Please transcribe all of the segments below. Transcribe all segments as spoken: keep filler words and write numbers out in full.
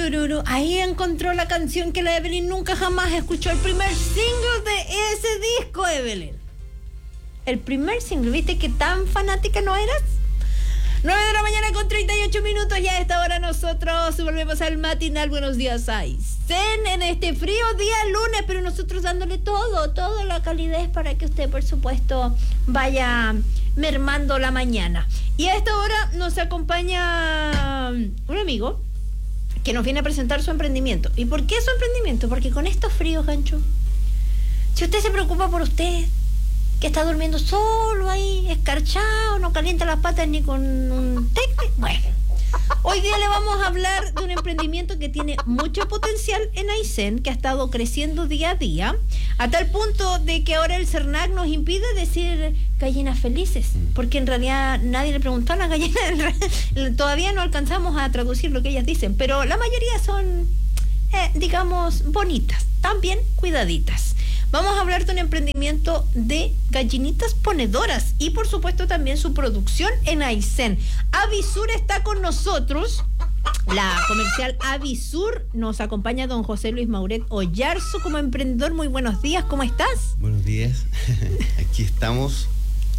tururú. Ahí encontró la canción que la Evelyn nunca jamás escuchó. El primer single de ese disco, Evelyn. El primer single. ¿Viste que tan fanática no eras? nueve de la mañana con treinta y ocho minutos. Ya a esta hora nosotros volvemos al matinal. Buenos días, Aysén, en este frío día lunes, pero nosotros dándole todo, toda la calidez para que usted, por supuesto, vaya mermando la mañana. Y a esta hora nos acompaña un amigo que nos viene a presentar su emprendimiento. ¿Y por qué su emprendimiento? Porque con estos fríos, Gancho, si usted se preocupa por usted, que está durmiendo solo ahí, escarchado, no calienta las patas ni con un tecle. Bueno, hoy día le vamos a hablar de un emprendimiento que tiene mucho potencial en Aysén, que ha estado creciendo día a día, a tal punto de que ahora el CERNAC nos impide decir gallinas felices, porque en realidad nadie le preguntó a las gallinas, todavía no alcanzamos a traducir lo que ellas dicen, pero la mayoría son, eh, digamos, bonitas, también cuidaditas. Vamos a hablar de un emprendimiento de gallinitas ponedoras y por supuesto también su producción en Aysén. Avisur está con nosotros, la comercial Avisur. Nos acompaña don José Luis Mauret Ollarzo como emprendedor. Muy buenos días, ¿cómo estás? Buenos días, aquí estamos.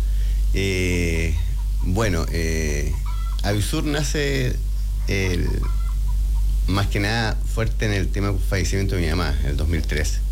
Eh, bueno, eh, Avisur nace el, más que nada fuerte en el tema del fallecimiento de mi mamá, en el dos mil trece.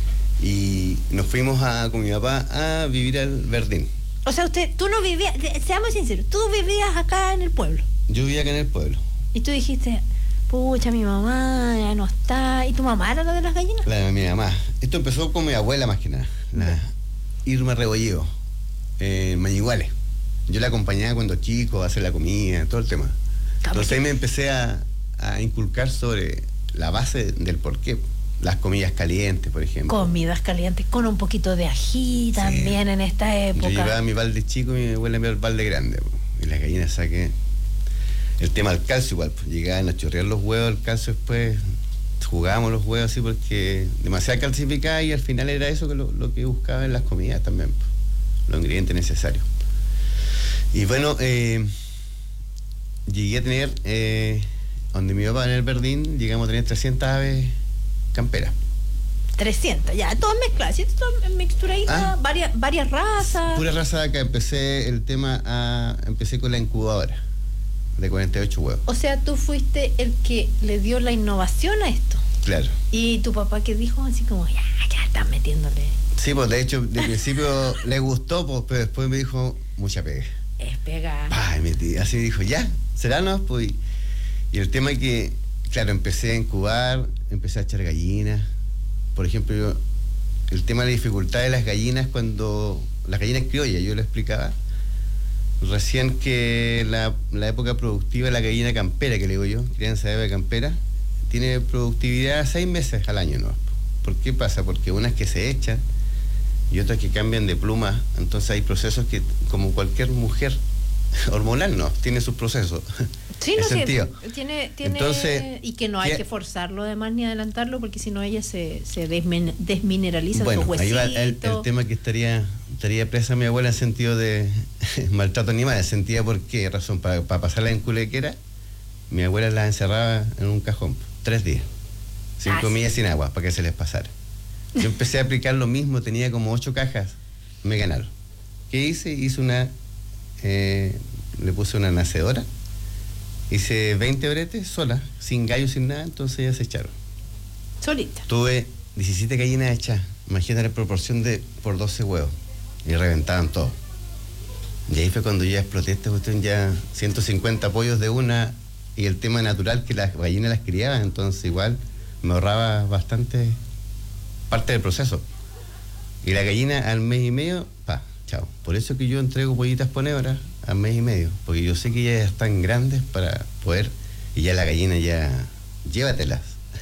Y nos fuimos a, con mi papá a vivir al Verdín. O sea, usted, tú no vivías, seamos sinceros, tú vivías acá en el pueblo. Yo vivía acá en el pueblo. Y tú dijiste, pucha, mi mamá ya no está. ¿Y tu mamá era la de las gallinas? La de mi mamá. Esto empezó con mi abuela más que nada, la Irma Rebolledo, en Mañiguales. Yo la acompañaba cuando chico a hacer la comida, todo el tema. Entonces ahí me empecé a, a inculcar sobre la base del porqué. Las comidas calientes, por ejemplo. Comidas calientes con un poquito de ají también, sí, en esta época. Yo llevaba mi balde chico y mi abuela me dio el balde grande. Y las gallinas saqué. El tema del calcio igual. Pues, llegaban a chorrear los huevos, el calcio después. Jugábamos los huevos así porque demasiado calcificada y al final era eso que lo, lo que buscaba en las comidas también. Pues, los ingredientes necesarios. Y bueno, eh, llegué a tener, eh, donde mi papá en el Verdín, llegamos a tener trescientas aves campera. trescientas, ya, todo mezclado, ¿sí? Todo mixturadita, ah, varias, varias razas. Pura raza de acá. Empecé el tema a, empecé con la incubadora de cuarenta y ocho huevos. O sea, tú fuiste el que le dio la innovación a esto. Claro. Y tu papá que dijo así como, ya, ya estás metiéndole. Sí, pues de hecho, de principio le gustó, pues, pero después me dijo, mucha pega. Es pega. Ay, metí, así dijo, ya, será no, pues. Y el tema es que, claro, empecé a incubar, empecé a echar gallinas. Por ejemplo, yo, el tema de la dificultad de las gallinas cuando... Las gallinas criollas, yo lo explicaba. Recién que la, la época productiva de la gallina campera, que le digo yo, crianza de ave campera, tiene productividad seis meses al año, ¿no? ¿Por qué pasa? Porque unas que se echan y otras que cambian de pluma. Entonces hay procesos que, como cualquier mujer hormonal, ¿no? Tiene sus procesos. Sí, no sé, tiene, tiene entonces, y que no hay ¿qué? que forzarlo además ni adelantarlo porque si no ella se, se desmin, desmineraliza bueno, sus huesitos. Ahí va el, el tema que estaría estaría presa mi abuela en sentido de maltrato animal, sentía por qué razón, para, para pasarla en culequera, mi abuela la encerraba en un cajón, tres días, sin ah, comida, sí. sin agua, para que se les pasara. Yo empecé a aplicar lo mismo, tenía como ocho cajas, me ganaron. ¿Qué hice? Hice una, eh, le puse una nacedora. Hice veinte bretes sola, sin gallo, sin nada, entonces ellas se echaron. Solita. Tuve diecisiete gallinas hechas, imagínate la proporción de por doce huevos, y reventaban todo. Y ahí fue cuando ya exploté esta cuestión, ya ciento cincuenta pollos de una, y el tema natural que las gallinas las criaban, entonces igual me ahorraba bastante parte del proceso. Y la gallina al mes y medio, pa, chao. Por eso que yo entrego pollitas ponedoras al mes y medio, porque yo sé que ya están grandes para poder, y ya la gallina ya, llévatelas.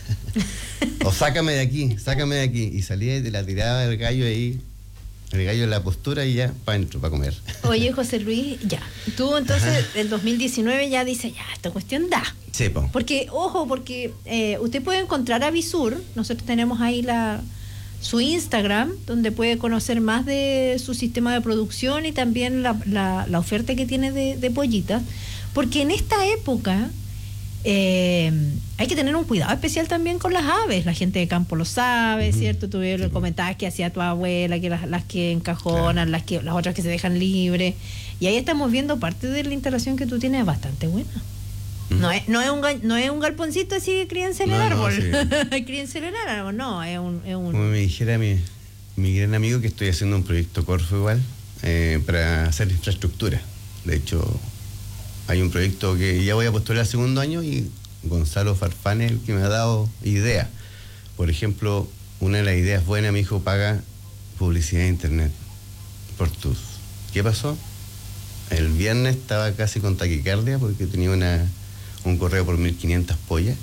O sácame de aquí, sácame de aquí. Y salía de la tirada del gallo ahí, el gallo en la postura y ya para adentro, para comer. Oye, José Luis, ya. Tú entonces, en dos mil diecinueve ya dices, ya, esta cuestión da. Sí, po. Porque, ojo, porque eh, usted puede encontrar a Avisur, nosotros tenemos ahí la... su Instagram, donde puede conocer más de su sistema de producción y también la, la, la oferta que tiene de, de pollitas, porque en esta época Eh, hay que tener un cuidado especial también con las aves. La gente de campo lo sabe, uh-huh. ¿cierto? Tú sí, comentabas que hacía tu abuela, que las, las que encajonan, claro. las que las otras que se dejan libres. Y ahí estamos viendo parte de la instalación que tú tienes es bastante buena. Uh-huh. No es no es un no es un galponcito así, críense en el no, árbol. No, sí. Críense en el árbol, no, es un, es un... Como me dijera mi, mi gran amigo que estoy haciendo un proyecto Corfo igual, eh, para hacer infraestructura. De hecho, hay un proyecto que ya voy a postular al segundo año y Gonzalo Farfán es el que me ha dado ideas. Por ejemplo, una de las ideas buenas, mi hijo paga publicidad de internet por tus. ¿Qué pasó? El viernes estaba casi con taquicardia porque tenía una un correo por mil quinientas pollas.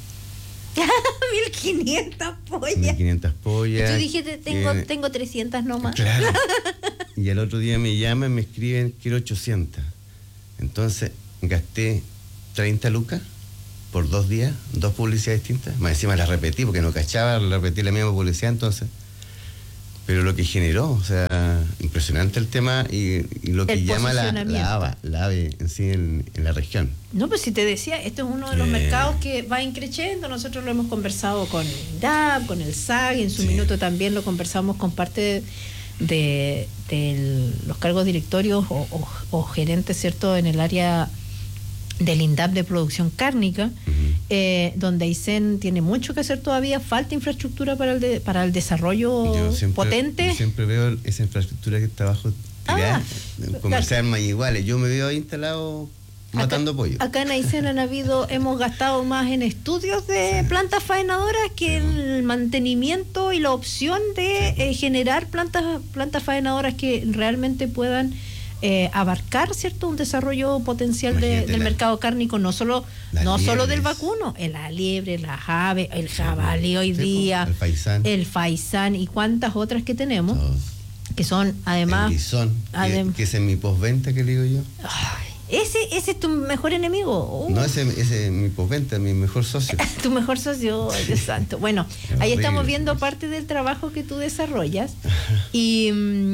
mil quinientas pollas. mil quinientas pollas. Yo dije, tengo, eh, tengo trescientas nomás. Claro. Y el otro día me llaman, me escriben, quiero ochocientas. Entonces gasté treinta lucas por dos días, dos publicidades distintas. Más encima las repetí porque no cachaba, repetí la misma publicidad, entonces. Pero lo que generó, o sea, impresionante el tema y, y lo que el llama la, la AVA, la AVE en sí en, en la región. No, pues si te decía, esto es uno de los eh. mercados que va increciendo. Nosotros lo hemos conversado con el I N D A P, con el S A G, en su sí. minuto también lo conversamos con parte de, de, de los cargos directorios o, o, o gerentes, ¿cierto?, en el área del I N D A P de producción cárnica, uh-huh. eh, donde Aysén tiene mucho que hacer todavía, falta infraestructura para el de, para el desarrollo yo siempre, potente. Yo siempre veo esa infraestructura que está abajo tirada, ah, comercial más iguales. Yo me veo ahí instalado matando acá, pollo. Acá en Aysén han habido, hemos gastado más en estudios de sí. plantas faenadoras que sí. en el mantenimiento y la opción de sí. eh, generar plantas, plantas faenadoras que realmente puedan Eh, abarcar, ¿cierto?, un desarrollo potencial de, del la, mercado cárnico, no solo no liebres. Solo del vacuno, el la liebre, las aves, el jabalí hoy sí, día, el faisán. el faisán y cuántas otras que tenemos, Todos. que son además... El guisón, adem- que, que ese es mi postventa que le digo yo. Ay, ese, ese es tu mejor enemigo. Uh. No, ese, ese es mi postventa, mi mejor socio. Tu mejor socio, Dios santo. Bueno, ahí estamos viendo parte del trabajo que tú desarrollas y...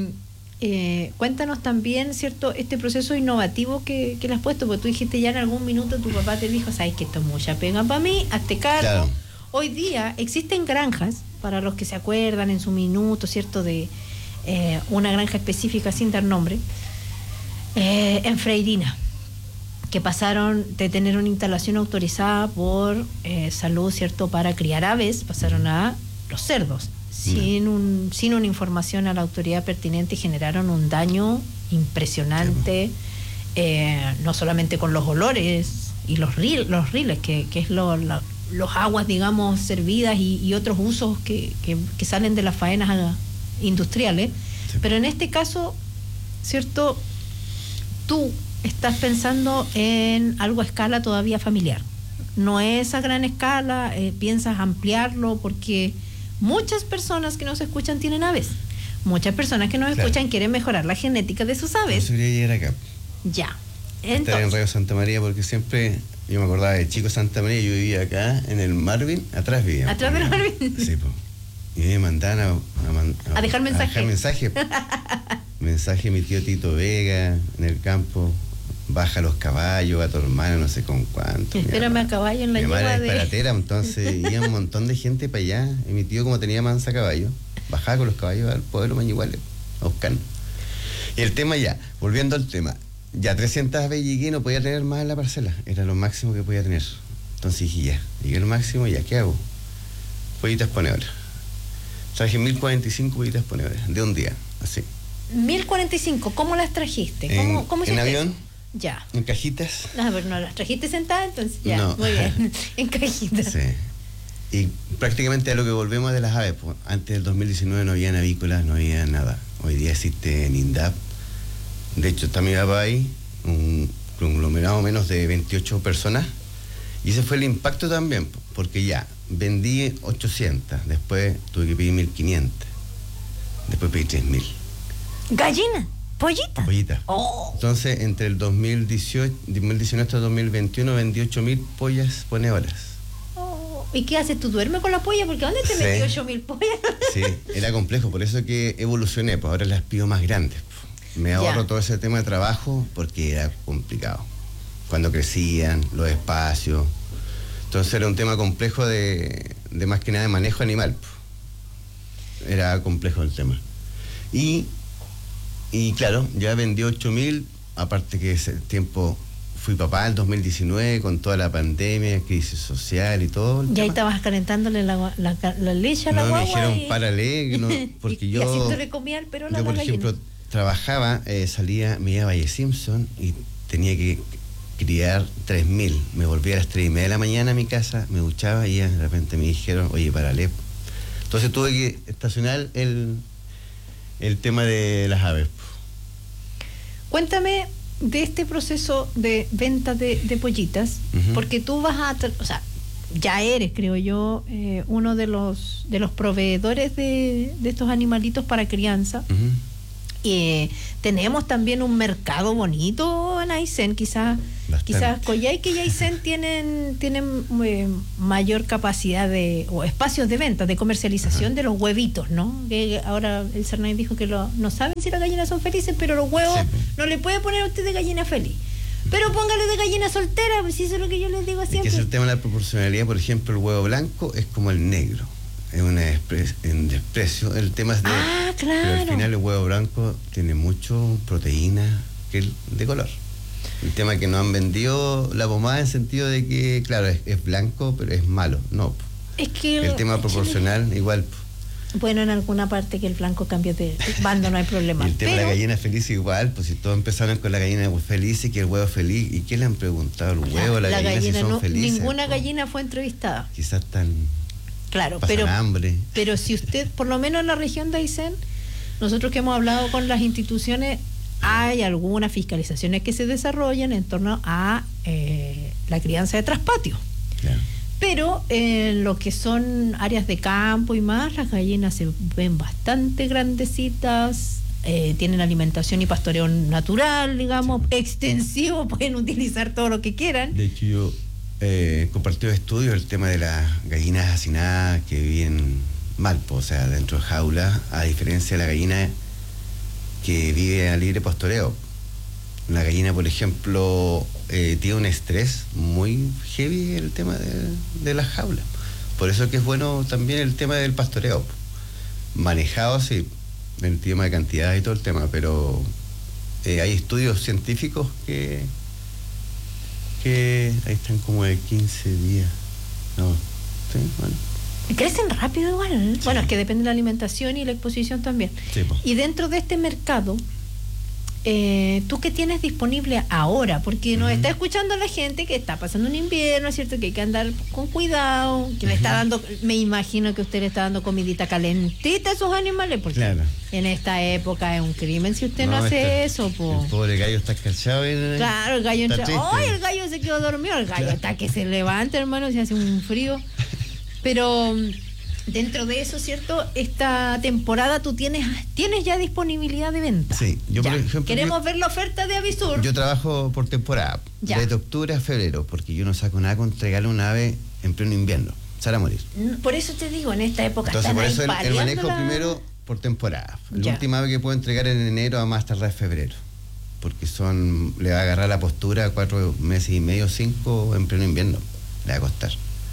Eh, cuéntanos también, ¿cierto?, este proceso innovativo que, que le has puesto, porque tú dijiste ya en algún minuto, tu papá te dijo, sabes que esto es mucha pega para mí, hazte cargo. Claro. Hoy día existen granjas, para los que se acuerdan en su minuto, ¿cierto?, de eh, una granja específica sin dar nombre, eh, en Freirina, que pasaron de tener una instalación autorizada por eh, salud, ¿cierto?, para criar aves, pasaron a los cerdos. Sin, un, sin una información a la autoridad pertinente y generaron un daño impresionante, eh, no solamente con los olores y los, ril, los riles, que, que es lo, la, los aguas, digamos, servidas y, y otros usos que, que, que salen de las faenas industriales. Sí. Pero en este caso, ¿cierto?, tú estás pensando en algo a escala todavía familiar. No es a gran escala, eh, piensas ampliarlo porque... Muchas personas que nos escuchan tienen aves. Muchas personas que nos claro. escuchan quieren mejorar la genética de sus aves. Yo quería llegar acá. Ya. Entonces, estar en Radio Santa María porque siempre, yo me acordaba de chico Santa María, yo vivía acá en el Marvin, atrás vivía. ¿Atrás del Marvin? Sí, pues. Y me mandaban a, a, a, a dejar mensaje. A dejar mensaje. mensaje mi tío Tito Vega en el campo. Baja los caballos a tu hermano, no sé con cuánto. Espérame a caballo en la yegua de... Mi madre de... es paratera, entonces iba un montón de gente para allá. Y mi tío, como tenía mansa caballo, bajaba con los caballos al pueblo Mañiguales, a buscar. Y el tema ya, volviendo al tema, ya trescientas aves llegué, no podía tener más en la parcela. Era lo máximo que podía tener. Entonces dije, ya, llegué al máximo, ya, ¿qué hago? Pollitas ponedoras. Traje mil cuarenta y cinco pollitas ponedoras, de un día, así. mil cuarenta y cinco, ¿cómo las trajiste? ¿Cómo, en, cómo en avión. Eso? Ya. ¿En cajitas? No, pero no las trajiste sentadas, entonces ya, no. Muy bien. En cajitas. Sí. Y prácticamente a lo que volvemos de las aves, pues, antes del dos mil diecinueve no había avícolas, no había nada. Hoy día existe en I N D A P. De hecho, está mi papá ahí, un conglomerado menos de veintiocho personas. Y ese fue el impacto también, porque ya vendí ochocientas, después tuve que pedir mil quinientas, después pedí tres mil. ¿Gallina? ¿Pollita? Pollita. Oh. Entonces, entre el dos mil dieciocho, dos mil diecinueve hasta dos mil veintiuno vendí ocho mil pollas ponedoras. Oh. ¿Y qué haces? ¿Tú duermes con la polla? Porque ¿dónde te sí. metí ocho mil pollas? Sí, era complejo, por eso que evolucioné, pues ahora las pido más grandes. Me ahorro ya. todo ese tema de trabajo porque era complicado. Cuando crecían, los espacios, Entonces era un tema complejo de, de más que nada de manejo animal. Era complejo el tema. Y, y claro, ya vendí ocho mil, aparte que ese tiempo fui papá en dos mil diecinueve con toda la pandemia, crisis social y todo. Y ahí estabas calentándole la, la, la leche a la no, guagua. Me dijeron y... párale, no, porque y, yo... y así tú le comías el pero la Yo, por la ejemplo, gallina. trabajaba, eh, salía, me iba a Valle Simpson y tenía que criar tres mil. Me volvía a las tres y media de la mañana a mi casa, me duchaba y ya de repente me dijeron, oye, párale. Entonces tuve que estacionar el, el tema de las aves. Cuéntame de este proceso de venta de, de pollitas, uh-huh. porque tú vas a, o sea, ya eres, creo yo, eh, uno de los de los proveedores de, de estos animalitos para crianza. Uh-huh. Eh, tenemos también un mercado bonito en Aysén, quizás quizás Coyhaique y Aysén tienen tienen eh, mayor capacidad de o espacios de venta, de comercialización, uh-huh. de los huevitos, ¿no? Que ahora el Cernay dijo que lo, no saben si las gallinas son felices, pero los huevos sí. no le puede poner a usted de gallina feliz. Pero póngale de gallina soltera, pues eso es lo que yo les digo siempre. Es que es el tema de la proporcionalidad, por ejemplo, el huevo blanco es como el negro. Es un desprecio. El tema es de. Ah, claro. Pero al final el huevo blanco tiene mucho proteína que el de color. El tema es que no han vendido la pomada en sentido de que, claro, es, es blanco, pero es malo. No. Es que. El tema proporcional, igual. Bueno, en alguna parte que el blanco cambie de bando no hay problema. Y el tema pero... de la gallina feliz igual, pues si todos empezaron con la gallina feliz y que el huevo feliz. ¿Y qué le han preguntado? ¿El huevo, la, la gallina, gallina si son no, felices? Ninguna pues, gallina fue entrevistada. Quizás tan. Claro, pero, hambre. pero si usted, por lo menos en la región de Aysén, nosotros que hemos hablado con las instituciones, hay algunas fiscalizaciones que se desarrollan en torno a eh, la crianza de traspatio. Claro. Pero en lo que son áreas de campo y más, las gallinas se ven bastante grandecitas, eh, tienen alimentación y pastoreo natural, digamos, sí. extensivo, pueden utilizar todo lo que quieran. De hecho, yo eh, compartido estudios el tema de las gallinas hacinadas que viven mal, o sea, dentro de jaula, a diferencia de la gallina que vive a libre pastoreo. La gallina, por ejemplo, eh, tiene un estrés muy heavy el tema de, de las jaulas. Por eso es que es bueno también el tema del pastoreo. Manejado, sí, el tema de cantidad y todo el tema, pero eh, hay estudios científicos que, que ahí están como de quince días. No, sí, bueno. Crecen rápido igual. ¿eh? Sí. Bueno, es que depende de la alimentación y la exposición también. Sí, pues. Y dentro de este mercado, eh, ¿tú qué tienes disponible ahora? Porque nos uh-huh. está escuchando la gente que está pasando un invierno, ¿cierto? Que hay que andar con cuidado, que uh-huh. le está dando, me imagino que usted le está dando comidita calentita a esos animales, porque claro. en esta época es un crimen si usted no, no hace está, eso. Po. El pobre gallo está cachado. En, claro, el gallo entra. ¡Ay, el gallo se quedó dormido! El gallo claro. está que se levanta, hermano, se hace un frío. Pero dentro de eso, ¿cierto? Esta temporada tú tienes tienes ya disponibilidad de venta. Sí, yo ya. por ejemplo. Queremos yo, ver la oferta de Avisur. Yo trabajo por temporada, ya. desde octubre a febrero, porque yo no saco nada con entregarle un ave en pleno invierno. Sale a morir. Por eso te digo, en esta época. Entonces, por eso el, el manejo la... primero por temporada. La última ave que puedo entregar en enero a más tardar febrero. Porque son le va a agarrar la postura cuatro meses y medio, cinco en pleno invierno. Le va a costar.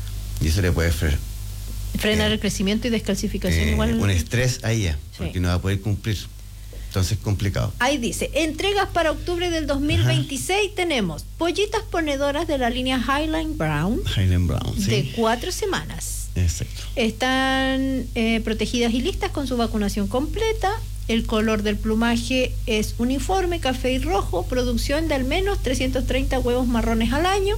Y eso le puede frenar. Frenar eh, el crecimiento y descalcificación eh, igual. Un estrés ahí ya, porque sí. no va a poder cumplir. Entonces es complicado. Ahí dice, entregas para octubre del dos mil veintiséis. Ajá. Tenemos pollitas ponedoras de la línea Highland Brown. Highland Brown, sí. De cuatro semanas. Exacto. Están eh, protegidas y listas con su vacunación completa. El color del plumaje es uniforme, café y rojo. Producción de al menos trescientos treinta huevos marrones al año.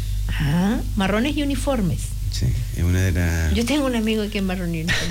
Ajá. Marrones y uniformes. Sí, es una de las... Yo tengo un amigo que es marrón y uniforme.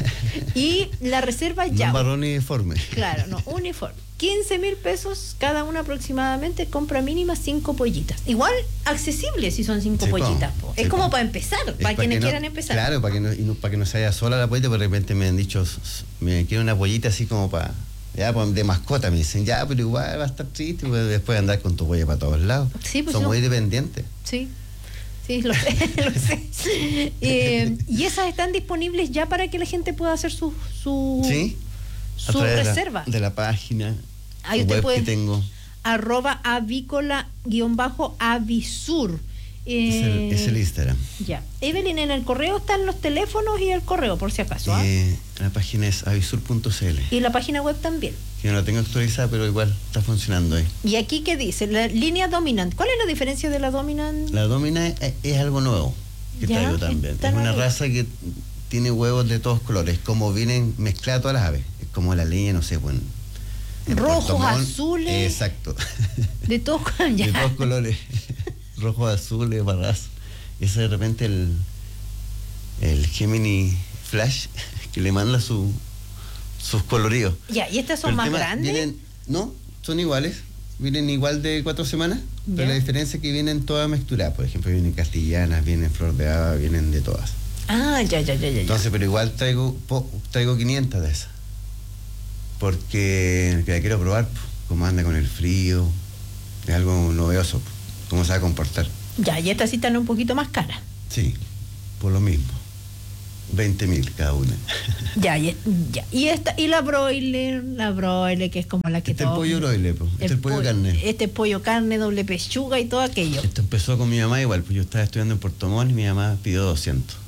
Y la reserva ya. No marrón y uniforme. Claro, no, uniforme. quince mil pesos cada una aproximadamente, compra mínima cinco pollitas. Igual accesible si son cinco sí, pollitas. Po. Sí, es como po. para empezar, es para quienes que no, quieran empezar. Claro, para que no, y no, para que no se haya sola la pollita, de repente me han dicho, me quiero una pollita así como para... Ya, de mascota, me dicen, ya, pero igual va a estar triste, después andar con tu polla para todos lados. Sí, pues son no. muy dependientes. Sí. Sí, lo sé, lo sé. Eh, y esas están disponibles ya para que la gente pueda hacer su su, ¿sí? su reserva. De la, de la página ahí usted web puede, que tengo. Arroba avícola guión bajo avisur. Eh, es, el, es el Instagram. Ya. Evelyn, en el correo están los teléfonos y el correo, por si acaso. ¿Ah? Eh, la página es avisur punto c l. Y la página web también. Que no la tengo actualizada, pero igual está funcionando ahí. ¿Y aquí qué dice? La línea Dominant. ¿Cuál es la diferencia de la Dominant? La Domina es, es algo nuevo que Ya, traigo también. está Es una nuevo. raza que tiene huevos de todos colores, como vienen mezcladas todas las aves. Es como la leña, no sé, bueno. en Rojos, Puerto Montt. azules. Exacto. De todos De ya. todos colores. Rojos, azules, barras. Ese de repente el, el Gemini Flash que le manda su, sus coloridos. Ya, ¿y estas son Pero el más tema, grandes? vienen- no, son iguales. Vienen igual de cuatro semanas. Ya. Pero la diferencia es que vienen todas mezcladas. Por ejemplo, vienen castellanas, vienen flor de haba, vienen de todas. Ah, ya, ya, ya, ya. ya. Entonces, pero igual traigo po- traigo quinientas de esas. Porque la quiero probar, po, cómo anda con el frío. Es algo novedoso, po, cómo se va a comportar. Ya, y estas sí están un poquito más caras. Sí, por lo mismo. veinte mil cada una. Ya, y, ya. Y esta, y la broiler, la broiler, que es como la que Este es el todos- pollo broiler, po. Este es el pollo carne. Este es pollo carne, doble pechuga y todo aquello. Esto empezó con mi mamá igual, pues yo estaba estudiando en Puerto Montt y mi mamá pidió doscientos.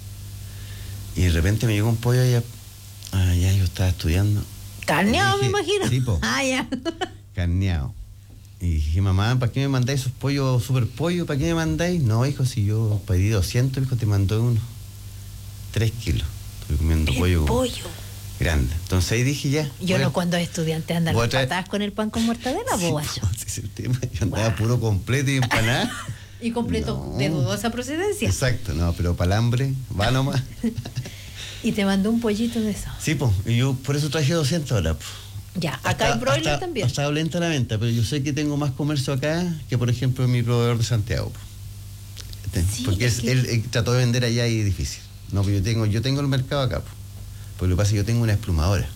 Y de repente me llegó un pollo allá. Ah, ya yo estaba estudiando. Carneado, me Dije, imagino. sí, po. Ah, ya. Carneado. Y dije, mamá, ¿para qué me mandáis esos pollos, super pollos? ¿Para qué me mandáis? No, hijo, si yo pedí doscientos, hijo, te mandó uno. Tres kilos. Estoy comiendo El pollo, pollo. grande. Entonces ahí dije ya. Yo voy a- no cuando estudiante andan voy a las traer- patadas con el pan con mortadela, Sí, bobacho. po, ese es el tema. Yo andaba puro completo y empanada. Y completo No. de dudosa procedencia. Exacto, no, pero para el hambre, va nomás. Y te mandó un pollito de eso. Sí, pues, y yo por eso traje doscientos ahora. po. Ya, acá Hasta- hay broiler hasta- también. Ha estado lenta la venta, pero yo sé que tengo más comercio acá que, por ejemplo, mi proveedor de Santiago. po. Este, Sí, Porque es es, que- él, él trató de vender allá y es difícil. No, pero yo tengo, yo tengo el mercado acá. po. Pues lo que pasa es que yo tengo una esplumadora.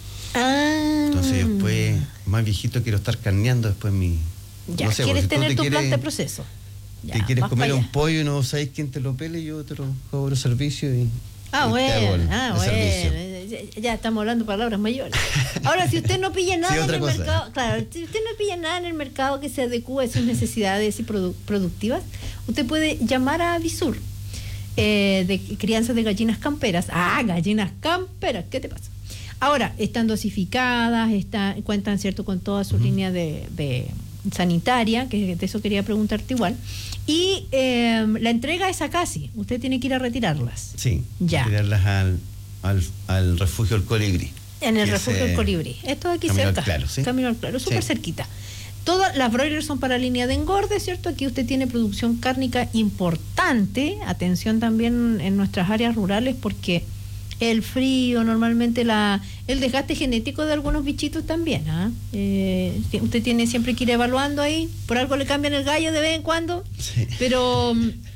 Ah. Entonces después, más viejito, quiero estar carneando después mi... Ya, no sé, quieres porque si tú tener te tu quieres- planta de proceso. Ya, te quieres vas comer pa' un allá. pollo y no sabes quién te lo pele, yo te lo cobro servicio y... Ah, y te hago el- bueno, ah, el servicio. bueno. Ya, ya estamos hablando palabras mayores. Ahora, si usted no pilla nada Sí, en otra el cosa. mercado, claro, si usted no pilla nada en el mercado que se adecue a sus necesidades y produ- productivas, usted puede llamar a Avisur, eh, de crianza de gallinas camperas. Ah, gallinas camperas, ¿qué te pasa? Ahora, están dosificadas, están, cuentan, ¿cierto?, con toda su línea de, de sanitaria, que de eso quería preguntarte igual. Y eh, la entrega es acá, sí. Usted tiene que ir a retirarlas. Sí, Ya. tirarlas al, al, al refugio El Colibrí. En el que refugio es, del eh, Colibrí. Esto de aquí Camino al cerca. Claro, ¿sí? Camino al Claro, súper Sí. cerquita. Todas las broilers son para línea de engorde, ¿cierto? Aquí usted tiene producción cárnica importante. Atención también en nuestras áreas rurales porque el frío, normalmente la el desgaste genético de algunos bichitos también. ¿Ah? Eh, usted tiene siempre que ir evaluando ahí. Por algo le cambian el gallo de vez en cuando. Sí. Pero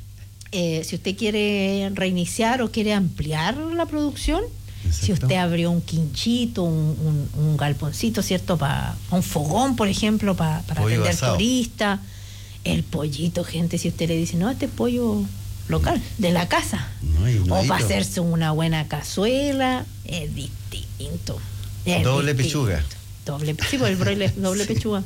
eh, si usted quiere reiniciar o quiere ampliar la producción, si Exacto. usted abrió un quinchito, un, un, un galponcito, ¿cierto? Para un fogón, por ejemplo, pa- para Pollo atender asado. turistas, el pollito, gente, si usted le dice, no, este es pollo local, de la casa. No, y O nuevito. para hacerse una buena cazuela, es distinto. es Doble distinto. pechuga. Doble, sí, pues el broiler, doble Sí. pechuga.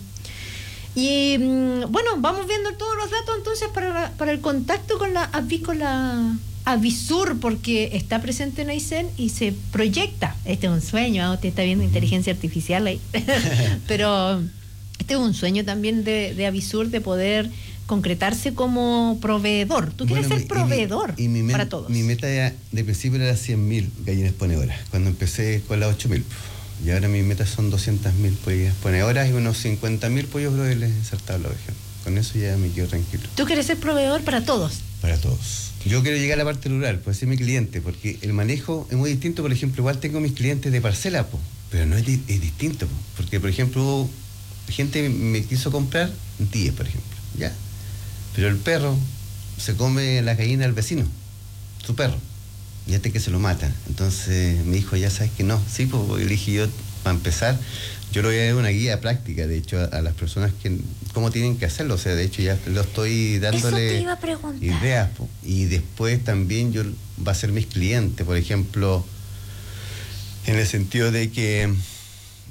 Y mm, bueno, vamos viendo todos los datos entonces para, la- para el contacto con la avícola Avisur, porque está presente en Aysén y se proyecta. Este es un sueño, ¿ah? Usted está viendo inteligencia artificial ahí. Pero este es un sueño también de, de Avisur de poder concretarse como proveedor. Tú quieres Bueno, ser mi- proveedor y mi, y mi para men- todos. Mi meta ya de principio era cien mil gallinas ponedoras, cuando empecé con las ocho mil. Y ahora mi meta son doscientas mil pollas ponedoras y unos cincuenta mil pollos broilers insertados en la región. Con eso ya me quedo tranquilo. Tú quieres ser proveedor para todos. Para todos. Yo quiero llegar a la parte rural, pues ser mi cliente, porque el manejo es muy distinto. Por ejemplo, igual tengo mis clientes de parcela, po, pero no es, di- es distinto, po, porque por ejemplo, hubo gente me quiso comprar diez, por ejemplo, ya. Pero el perro se come la gallina del vecino, su perro, y hasta que se lo mata. Entonces me dijo, ya sabes que no, sí, pues porque le dije yo, para empezar, yo le voy a dar una guía práctica, de hecho, a, a las personas que cómo tienen que hacerlo. O sea, de hecho ya lo estoy dándole Eso te iba a preguntar. ideas, po. Y después también yo va a ser mis clientes, por ejemplo, en el sentido de que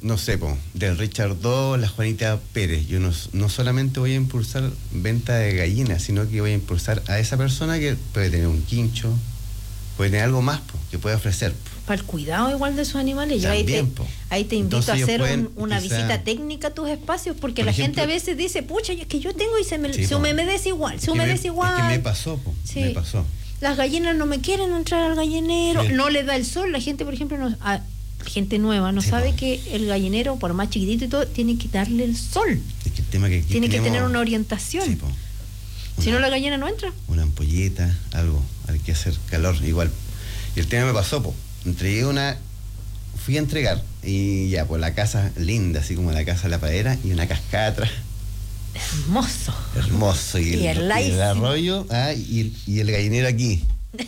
no sé, po, del Richard dos, la Juanita Pérez. Yo no, no solamente voy a impulsar venta de gallinas, sino que voy a impulsar a esa persona que puede tener un quincho, puede tener algo más po, que puede ofrecer. Po. Para el cuidado igual de sus animales. Yo ahí, te, ahí te invito Entonces a hacer un, una quizá, visita técnica a tus espacios, porque por la ejemplo, gente a veces dice, pucha, es que yo tengo y se me, sí, se me humedece igual, se humedece igual. Es que me pasó, po, sí. me pasó. Las gallinas no me quieren entrar al gallinero, sí. no le da el sol. La gente, por ejemplo, no, a, gente nueva no sí, sabe po. que el gallinero, por más chiquitito y todo, tiene que darle el sol. Es que el tema que aquí tiene tenemos, que tener una orientación. Sí, una, si no, la gallina no entra. Una ampolleta, algo, hay que hacer calor igual. Y el tema me pasó, po. Entregué una... Fui a entregar y ya, pues la casa linda, así como la casa de la padera, y una cascada atrás. Hermoso. Hermoso. Y, y, el, y el arroyo, ah, y, y el gallinero aquí.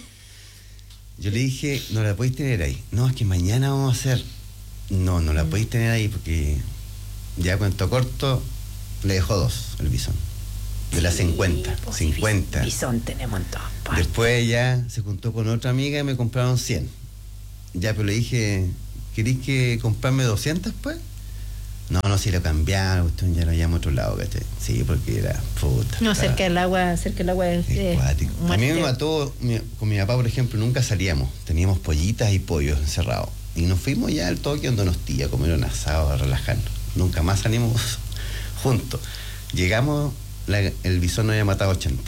Yo le dije, no la podéis tener ahí. No, es que mañana vamos a hacer. No, no la mm. podéis tener ahí porque ya cuento corto, le dejó dos el bisón. De las sí, cincuenta. Pues cincuenta. Bisón tenemos en todas partes. Después ya se juntó con otra amiga y me compraron cien. Ya, pero le dije, ¿querés que comprarme doscientas, pues? No, no, si lo cambiaron, usted ya lo llama a otro lado, ¿cachai? Sí, porque era puta. No, cerca del agua, cerca del agua es... es cuático. A mí me mató, mi, con mi papá, por ejemplo, nunca salíamos. Teníamos pollitas y pollos encerrados. Y nos fuimos ya al toque donde nos tía a comer un asado, a relajarnos. Nunca más salimos juntos. Llegamos, la, el bisón nos había matado ochenta.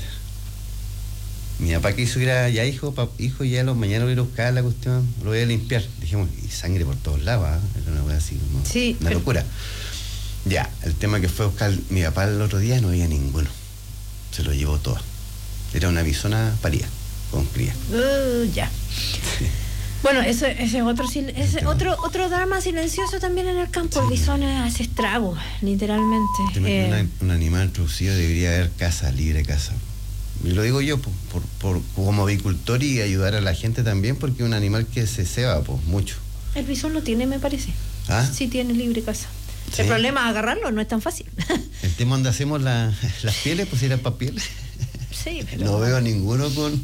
Mi papá quiso ir a, ya hijo, pa, hijo, ya los mañana voy a ir a buscar la cuestión, lo voy a limpiar. Dijimos, y sangre por todos lados, ¿eh? Era una cosa así como sí, una pero... locura. Ya, el tema que fue a buscar mi papá el otro día no había ninguno. Se lo llevó todo. Era una bisona paría, con cría. Uh, ya. Sí. Bueno, eso, ese es otro ese otro otro drama silencioso también en el campo. Sí. El bisón hace estrago, literalmente. Eh... Una, un animal introducido debería haber casa, libre casa. Y lo digo yo, por, por, por, como avicultor y ayudar a la gente también, porque es un animal que se ceba pues, mucho. El bisón lo tiene, me parece. ¿Ah? Sí tiene libre casa. ¿Sí? El problema es agarrarlo, no es tan fácil. El tema donde hacemos la, las pieles, pues eran para pieles. Sí, pero... No veo ninguno con...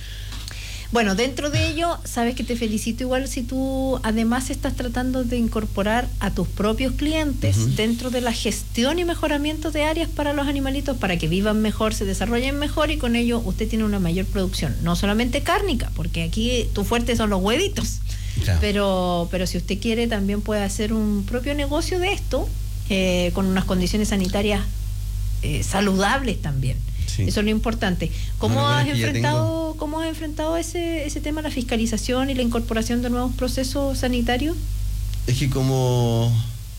Bueno, dentro de ello, sabes que te felicito igual si tú además estás tratando de incorporar a tus propios clientes uh-huh. dentro de la gestión y mejoramiento de áreas para los animalitos, para que vivan mejor, se desarrollen mejor y con ello usted tiene una mayor producción, no solamente cárnica, porque aquí tu fuerte son los huevitos, claro. pero, pero si usted quiere también puede hacer un propio negocio de esto, eh, con unas condiciones sanitarias eh, saludables también. Sí. Eso es lo importante. ¿Cómo no, has enfrentado, tengo... cómo has enfrentado ese, ese tema, la fiscalización y la incorporación de nuevos procesos sanitarios? Es que como,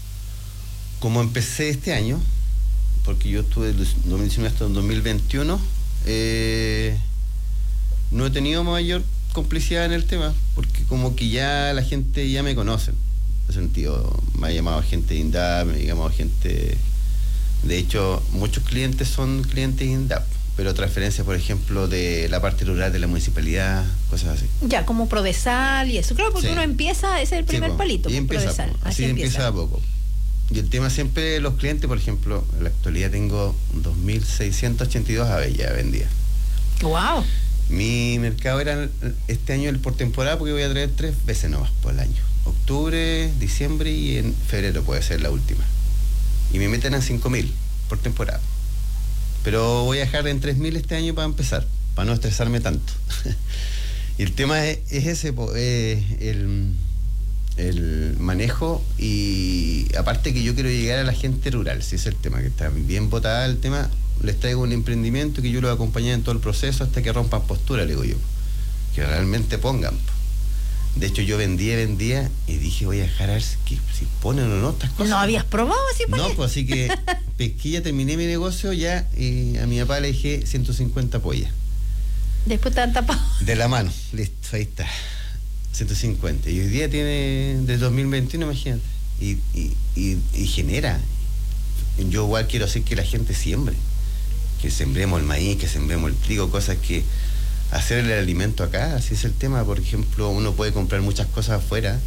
como empecé este año, porque yo estuve del dos mil diecinueve hasta el dos mil veintiuno, eh, no he tenido mayor complicidad en el tema, porque como que ya la gente ya me conoce. En ese sentido, me ha llamado gente de INDAP, me ha llamado gente... De hecho, muchos clientes son clientes INDAP, pero transferencias, por ejemplo, de la parte rural de la municipalidad, cosas así. Ya, como Prodesal y eso. Claro, porque sí. uno empieza, ese es el primer sí, palito, y empieza, Prodesal. Po, así, así empieza a poco. Y el tema siempre, los clientes, por ejemplo, en la actualidad tengo dos mil seiscientas ochenta y dos aves ya vendidas. ¡Wow! Mi mercado era este año el por temporada, porque voy a traer tres veces nomás por el año. Octubre, diciembre y en febrero puede ser la última. Y me meten a cinco mil por temporada. Pero voy a dejar en tres mil este año para empezar, para no estresarme tanto. Y el tema es, es ese, eh, el, el manejo, y aparte que yo quiero llegar a la gente rural, si es el tema, que está bien botada el tema, les traigo un emprendimiento que yo los acompañé en todo el proceso hasta que rompan postura, le digo yo, que realmente pongan. De hecho, yo vendía, vendía y dije, voy a dejar a ver si, si ponen o no estas cosas. ¿No habías probado así? No, pues así que pesquilla, terminé mi negocio ya, y a mi papá le dije ciento cincuenta pollas. Después te han tapado. De la mano, listo, ahí está. ciento cincuenta. Y hoy día tiene, del dos mil veintiuno, imagínate. Y, y, y, y genera. Yo igual quiero hacer que la gente siembre. Que sembremos el maíz, que sembremos el trigo, cosas que... hacer el alimento acá, así es el tema. Por ejemplo, uno puede comprar muchas cosas afuera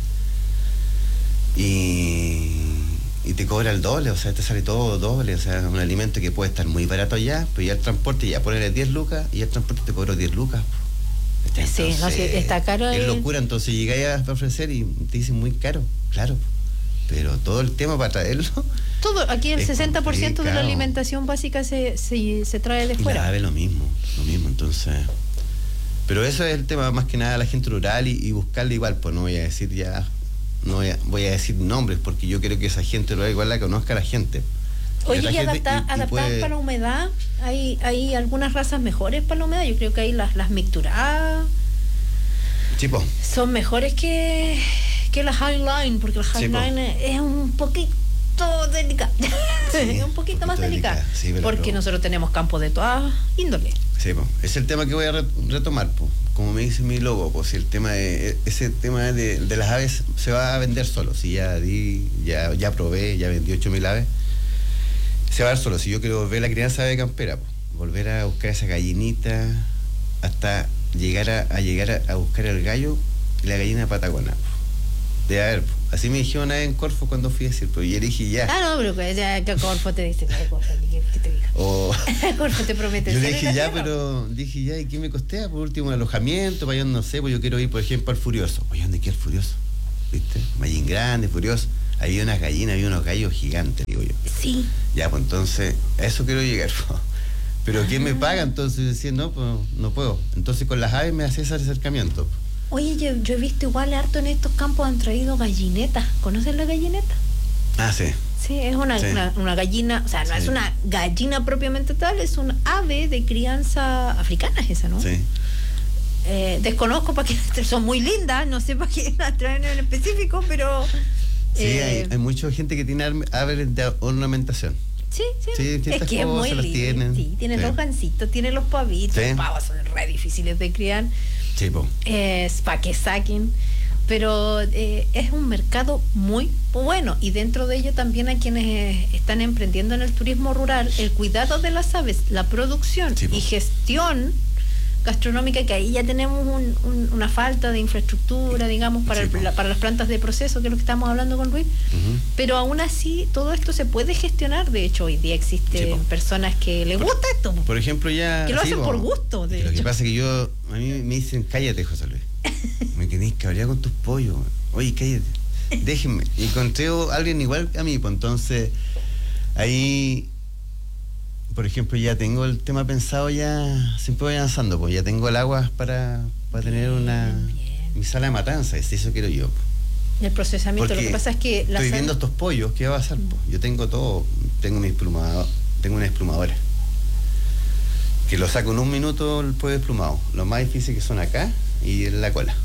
y, y te cobra el doble, o sea, te sale todo doble, o sea, un alimento que puede estar muy barato allá, pero ya el transporte, ya ponele diez lucas y el transporte te cobra diez lucas. Entonces, sí, no, sí, está caro. Es locura, entonces llegáis a ofrecer y te dicen muy caro, claro. pero todo el tema para traerlo. Todo, aquí el sesenta por ciento de la alimentación básica se, se, se trae de fuera. Y la ave lo mismo, lo mismo, entonces. Pero eso es el tema más que nada de la gente rural y, y buscarle igual, pues no voy a decir ya, no voy a, voy a decir nombres, porque yo creo que esa gente rural igual la conozca la gente. Oye, y adaptadas puede... para la humedad, hay, hay algunas razas mejores para la humedad, yo creo que hay las, las mixturadas. Tipo. Son mejores que, que las Highline, porque las Highline es un poquito delicada. Sí, es un poquito un más delicada. Sí, porque pero... nosotros tenemos campos de todas índoles. Sí, pues, es el tema que voy a retomar, pues. Como me dice mi logo, pues el tema de, ese tema de, de las aves se va a vender solo. Si ya di, ya, ya probé, ya vendí ocho mil aves, se va a dar solo. Si yo quiero volver a la crianza de campera, pues, volver a buscar esa gallinita hasta llegar a, a llegar a, a buscar el gallo y la gallina patagona. De a ver, así me dijeron una vez en Corfo cuando fui a decir, pues yo dije ya. Ah, no, pero pues ya que Corfo te dice, ¿qué te diga? O Corfo te promete. Yo le dije ya, pero dije ya, ¿y qué me costea? Por último, un alojamiento, para yo no sé, pues yo quiero ir, por ejemplo, al Furioso. Oye, ¿dónde queda el Furioso? ¿Viste? Mallín Grande, Furioso. Había unas gallinas, había unos gallos gigantes, digo yo. Sí. Ya, pues entonces, a eso quiero llegar. Pero ¿quién me paga? Entonces decía, no, pues no puedo. Entonces con las aves me hacía ese acercamiento. Oye, yo, yo he visto igual harto en estos campos han traído gallinetas. ¿Conocen la gallineta? Ah, sí. Sí, es una, sí. una, una gallina, o sea, no sí. es una gallina propiamente tal, es un ave de crianza africana, es esa, ¿no? Sí. Eh, desconozco para qué, son muy lindas, no sé para qué las traen en específico, pero... Sí, eh, hay, hay mucha gente que tiene aves de ornamentación. Sí, sí, sí es que es muy lindo. Tienen. Sí, tiene sí. los gancitos, tiene los pavitos, sí. los pavos son re difíciles de criar. Sí, po. Es para que saquen, pero eh, es un mercado muy bueno y dentro de ello también a quienes eh, están emprendiendo en el turismo rural, el cuidado de las aves, la producción sí, y gestión gastronómica, que ahí ya tenemos un, un, una falta de infraestructura, digamos, para, sí, el, la, para las plantas de proceso, que es lo que estamos hablando con Luis, uh-huh. pero aún así todo esto se puede gestionar. De hecho, hoy día existen sí, personas que les gusta esto, por ejemplo, ya que lo hacen sí, por gusto, de lo hecho. que pasa es que yo, a mí me dicen, cállate, José Luis, me quedé cabreado con tus pollos, oye, cállate, déjenme. Y encontré a alguien igual a mí, pues entonces ahí, por ejemplo, ya tengo el tema pensado, ya siempre voy avanzando, pues ya tengo el agua para, para bien, tener una bien. mi sala de matanza, es eso quiero yo. El procesamiento, porque lo que pasa es que la estoy sal... viendo estos pollos, ¿qué va a pasar? Mm. Pues yo tengo todo, tengo mi esplumado, tengo una esplumadora que lo saco en un minuto el pollo desplumado. Lo más difícil que son acá y en la cola.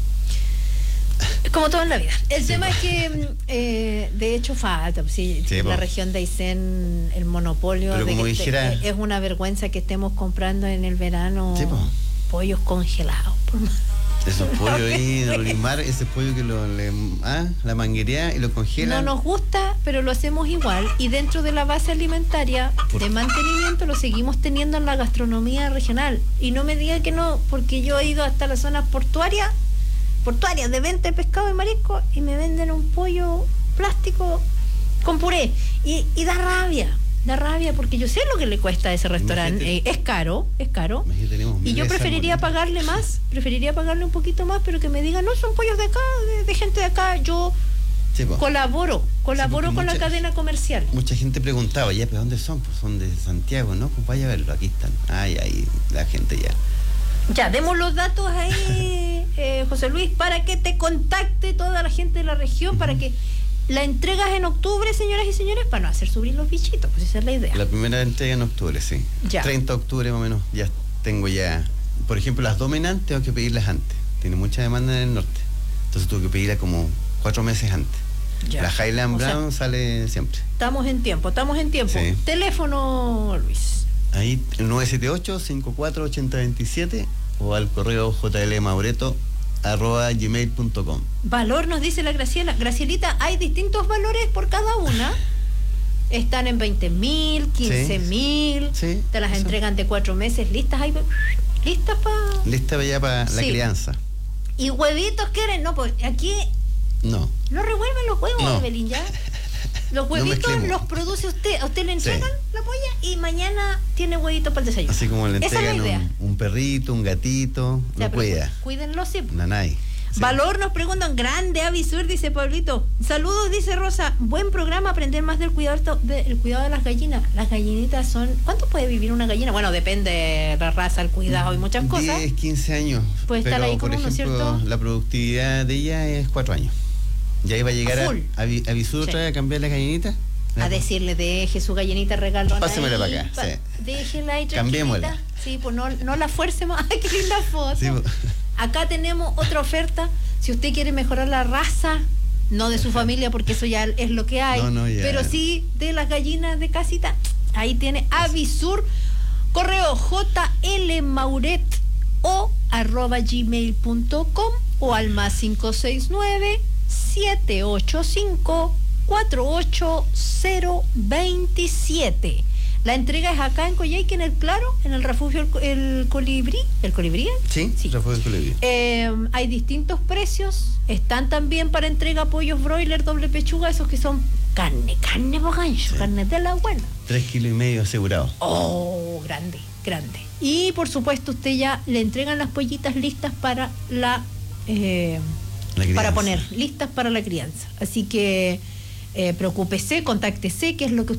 Como todo en la vida. El sí, tema pues. es que, eh, de hecho, falta. Sí, sí, en la región de Aysén, el monopolio. Pero de como que dijera... te, es una vergüenza que estemos comprando en el verano sí, pues. pollos congelados. Por Esos pollos ahí en Olimar, ese pollo que lo le, ah, la manguerea y lo congelan. No nos gusta, pero lo hacemos igual. Y dentro de la base alimentaria por... de mantenimiento lo seguimos teniendo en la gastronomía regional. Y no me diga que no, porque yo he ido hasta las zonas portuarias portuarias de venta de pescado y marisco y me venden un pollo plástico con puré y, y da rabia, da rabia porque yo sé lo que le cuesta a ese restaurante, eh, es caro, es caro y yo preferiría pagarle más, preferiría pagarle un poquito más, pero que me digan, no, son pollos de acá, de, de gente de acá, yo sí, pues. colaboro, colaboro sí, con mucha, la cadena comercial. Mucha gente preguntaba, ya, pero ¿dónde son? Pues son de Santiago, ¿no? Pues vaya a verlo, aquí están, ay, ay, la gente ya. Ya, demos los datos ahí, eh, José Luis, para que te contacte toda la gente de la región, uh-huh. para que la entregas en octubre, señoras y señores, para no hacer subir los bichitos, pues esa es la idea. La primera entrega en octubre, sí. Ya. treinta de octubre más o menos, ya tengo ya, por ejemplo, las dominantes tengo que pedirlas antes. Tiene mucha demanda en el norte, entonces tuve que pedirlas como cuatro meses antes. Ya. La Highland o Brown sea, sale siempre. Estamos en tiempo, estamos en tiempo. Sí. Teléfono, Luis. Ahí, el nueve siete ocho, cinco cuatro ocho cero dos siete o al correo jlmaureto arroba gmail punto com. Valor, nos dice la Graciela. Gracielita, hay distintos valores por cada una. Están en veinte mil, quince mil. Sí, te las eso. entregan de cuatro meses. ¿Listas? Ahí, ¿listas para...? Lista ya para sí. la crianza. ¿Y huevitos quieren? No, pues aquí... No. No revuelven los huevos, no. Evelyn, ya. Los huevitos no los produce usted, a usted le entregan sí. la polla y mañana tiene huevitos para el desayuno. Así como le entregan es un, un perrito, un gatito, ya, lo cuida. Cuídenlo, sí. Nanay. Sí. Valor nos preguntan, grande Avisur, dice Pablito. Saludos, dice Rosa. Buen programa, aprender más del cuidado, de, el cuidado de las gallinas. Las gallinitas son... ¿Cuánto puede vivir una gallina? Bueno, depende de la raza, el cuidado y muchas cosas. diez, quince años. Puede estar pero, ahí como, por ¿no es ejemplo, cierto? la productividad de ella es cuatro años. Ya iba a llegar a, Full. a, a Avisur Sí. otra vez a cambiar la gallinita. A decirle, deje su gallinita regalona. Pásemela ahí, para acá, pa- sí. Déjela ahí tranquilita. Cambiémosla. Sí, pues no, no la fuerce más. Ay, qué linda foto. Sí, pues. Acá tenemos otra oferta. Si usted quiere mejorar la raza, no de su familia, porque eso ya es lo que hay, No, no, ya. pero sí de las gallinas de casita. Ahí tiene Avisur, correo jlmauret o arroba gmail punto com o al más cinco seis nueve, siete ocho cinco, cuatro ocho cero dos siete. La entrega es acá en Coyhaique, en el Claro, en el refugio El, el Colibrí. ¿El Colibrí? Sí, Sí. refugio del Colibrí. Eh, hay distintos precios. Están también para entrega pollos broiler, doble pechuga, esos que son carne, carne bogancho, Sí. carne de la buena. Tres kilos y medio asegurado. Oh, grande, grande. Y por supuesto, usted ya le entregan las pollitas listas para la, eh, La crianza. para poner, listas para la crianza. Así que eh, preocúpese, contáctese, qué es lo que usted